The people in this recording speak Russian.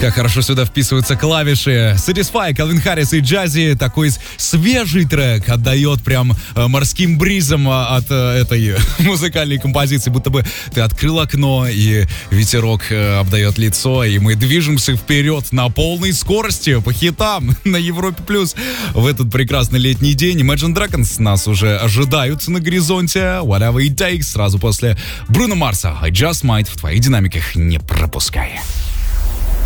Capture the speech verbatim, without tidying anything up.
Как хорошо сюда вписываются клавиши. Satisfy, Калвин Харрис и Джази. Такой свежий трек отдает прям морским бризом от этой музыкальной композиции. Будто бы ты открыл окно, и ветерок обдает лицо, и мы движемся вперед на полной скорости по хитам на Европе+. плюс. В этот прекрасный летний день Imagine Dragons нас уже ожидают на горизонте. Whatever it takes. Сразу после Бруно Марса I Just Might в твоих динамиках не пропускай.